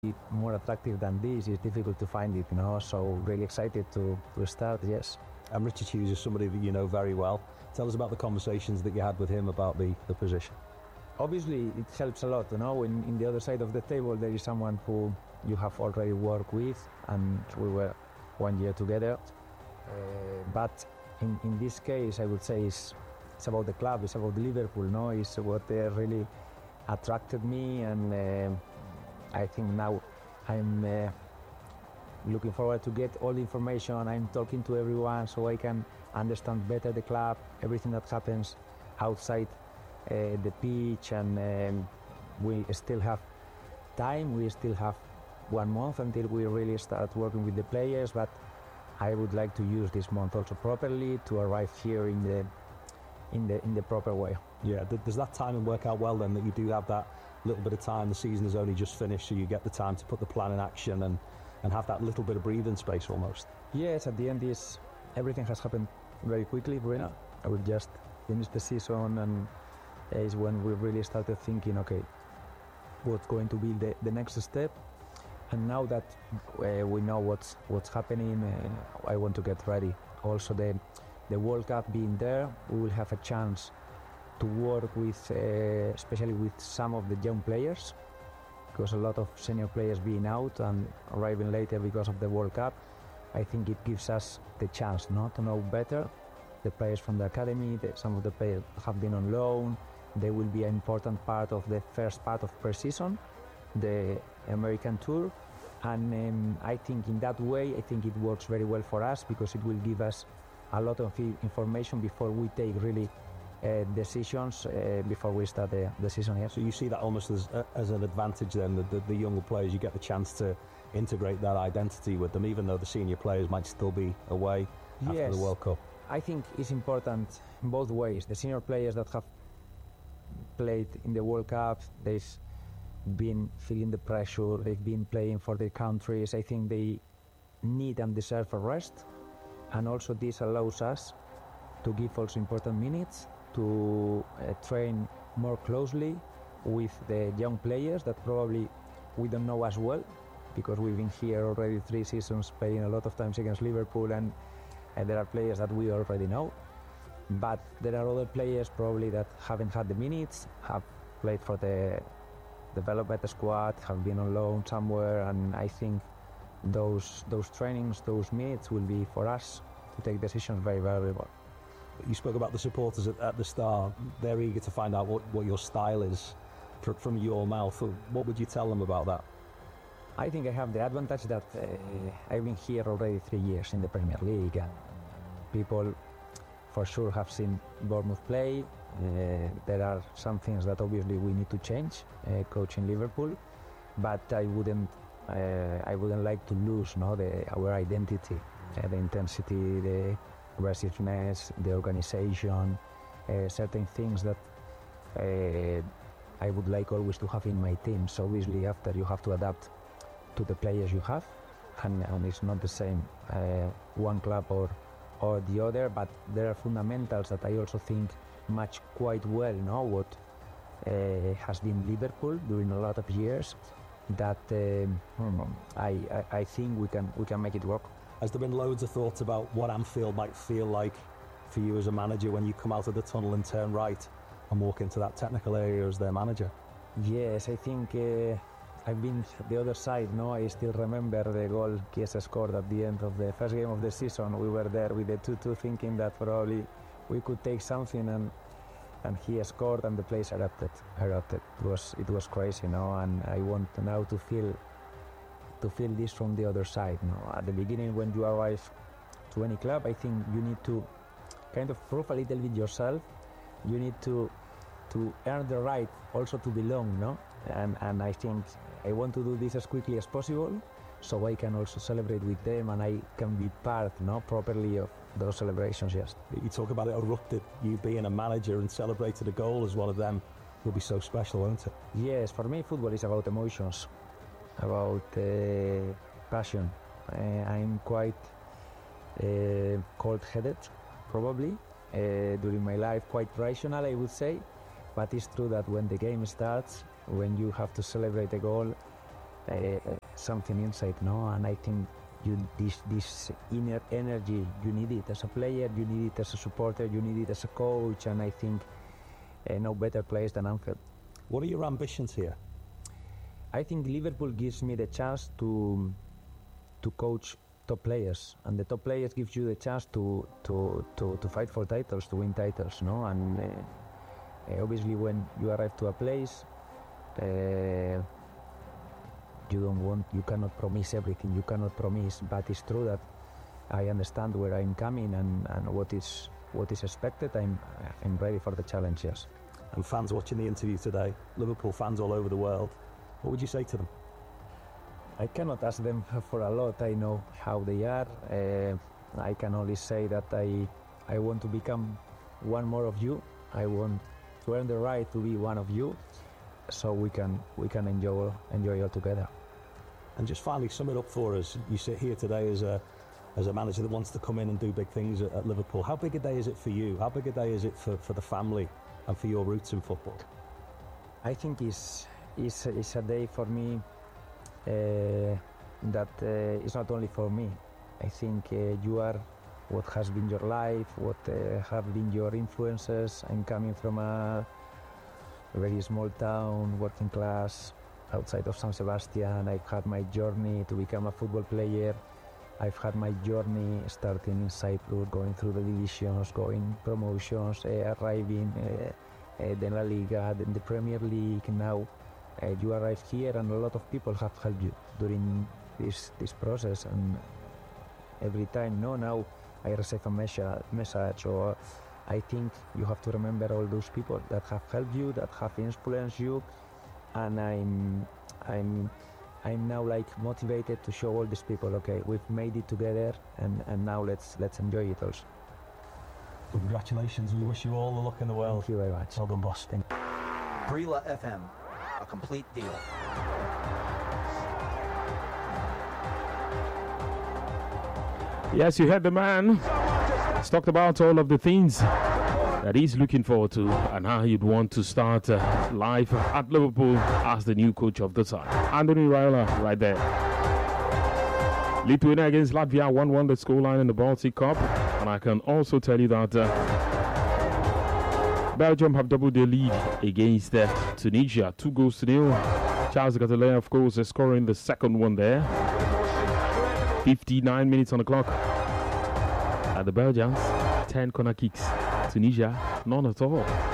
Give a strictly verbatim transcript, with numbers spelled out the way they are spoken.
more attractive than this, it's difficult to find it, you know, so really excited to, to start, yes. And Richard Hughes is somebody that you know very well. Tell us about the conversations that you had with him about the, the position. Obviously, it helps a lot, you know, in, in the other side of the table there is someone who you have already worked with, and we were one year together. Uh, but in, in this case, I would say it's, it's about the club, it's about Liverpool, no? It's what uh, really attracted me, and uh, I think now I'm uh, looking forward to get all the information. I'm talking to everyone so I can understand better the club, everything that happens outside uh, the pitch, and um, we still have time, we still have one month until we really start working with the players, but I would like to use this month also properly to arrive here in the in the in the proper way. Yeah, does that timing work out well then, that you do have that little bit of time, the season has only just finished, so you get the time to put the plan in action and, and have that little bit of breathing space almost? Yes, at the end is everything has happened very quickly, Bruno. I will just finish the season, and is when we really started thinking, okay, what's going to be the, the next step? And now that uh, we know what's what's happening, uh, I want to get ready. Also, the the World Cup being there, we will have a chance to work with, uh, especially with some of the young players, because a lot of senior players being out and arriving later because of the World Cup. I think it gives us the chance, no, to know better the players from the academy. The, some of the players have been on loan. They will be an important part of the first part of pre-season, the American tour, and um, I think in that way I think it works very well for us, because it will give us a lot of information before we take really uh, decisions uh, before we start the, the season here. So you see that almost as, uh, as an advantage then, that the, the younger players, you get the chance to integrate that identity with them, even though the senior players might still be away after yes, the World Cup. I think it's important in both ways. The senior players that have played in the World Cup, they've been feeling the pressure, they've been playing for their countries. I think they need and deserve a rest, and also this allows us to give also important minutes to uh, train more closely with the young players that probably we don't know as well, because we've been here already three seasons playing a lot of times against Liverpool, and, and there are players that we already know, but there are other players probably that haven't had the minutes, have played for the development squad, have been on loan somewhere, and I think those those trainings, those minutes will be for us to take decisions very valuable. You spoke about the supporters at, at the start. They're eager to find out what, what your style is fr- from your mouth. What would you tell them about that? I think I have the advantage that uh, I've been here already three years in the Premier League, and people for sure have seen Bournemouth play. Uh, there are some things that obviously we need to change, uh, coaching Liverpool, but I wouldn't uh, I wouldn't like to lose no, the, our identity, uh, the intensity, the aggressiveness, the organization, uh, certain things that uh, I would like always to have in my team. So obviously after you have to adapt to the players you have, and, and it's not the same uh, one club or or the other, but there are fundamentals that I also think match quite well, no? What uh, has been Liverpool during a lot of years, that um, I, I I think we can we can make it work. Has there been loads of thoughts about what Anfield might feel like for you as a manager when you come out of the tunnel and turn right and walk into that technical area as their manager? Yes, I think uh, I've been the other side, no? I still remember the goal Chiesa scored at the end of the first game of the season. We were there with the two two thinking that probably we could take something, and and he scored and the place erupted. erupted. It was it was crazy, no? And I want now to feel to feel this from the other side, no? At the beginning, when you arrive to any club, I think you need to kind of prove a little bit yourself. You need to to earn the right also to belong, no? And and I think I want to do this as quickly as possible, so I can also celebrate with them, and I can be part, no, properly of those celebrations. Yes. You talk about it erupted. You being a manager and celebrated a goal as one of them will be so special, won't it? Yes, for me football is about emotions, about uh, passion. Uh, I'm quite uh, cold-headed, probably, uh, during my life, quite rational, I would say. But it's true that when the game starts, when you have to celebrate a goal, uh, something inside, no? And I think you this this inner energy, you need it as a player, you need it as a supporter, you need it as a coach, and I think uh, no better place than Anfield. What are your ambitions here? I think Liverpool gives me the chance to to coach top players, and the top players gives you the chance to to to, to fight for titles, to win titles, no? And uh, uh, obviously, when you arrive to a place, uh, you don't want, you cannot promise everything. You cannot promise, but it's true that I understand where I'm coming and, and what is what is expected. I'm I'm ready for the challenge. Yes. And fans watching the interview today, Liverpool fans all over the world, what would you say to them? I cannot ask them for a lot. I know how they are. Uh, I can only say that I I want to become one more of you. I want to earn the right to be one of you, so we can we can enjoy enjoy all together. And just finally, sum it up for us. You sit here today as a as a manager that wants to come in and do big things at, at Liverpool. How big a day is it for you? How big a day is it for, for the family and for your roots in football? I think it's it's, it's a day for me uh, that uh, is not only for me. I think uh, you are what has been your life, what uh, have been your influences. I'm coming from a very small town, working class, outside of San Sebastian. I've had my journey to become a football player. I've had my journey starting in Cyprus, going through the divisions, going promotions, uh, arriving uh, uh, the La Liga, then the Premier League. Now uh, you arrive here, and a lot of people have helped you during this this process. And every time, no, now I receive a message, message or I think you have to remember all those people that have helped you, that have influenced you, and I'm, I'm, I'm now like motivated to show all these people. Okay, we've made it together, and, and now let's let's enjoy it also. Congratulations! We wish you all the luck in the world. Thank you very much. Well done, boss. Thank you. Brila F M, a complete deal. Yes, you heard the man. He's talked about all of the things that he's looking forward to and how he'd want to start uh, life at Liverpool as the new coach of the side. Andoni Raiola right there. Lithuania against Latvia, one one the scoreline in the Baltic Cup. And I can also tell you that uh, Belgium have doubled their lead against uh, Tunisia, two goals to nil. Charles Gattelin, of course, is scoring the second one there. fifty-nine minutes on the clock. At the Belgians, ten corner kicks. Tunisia, none at all.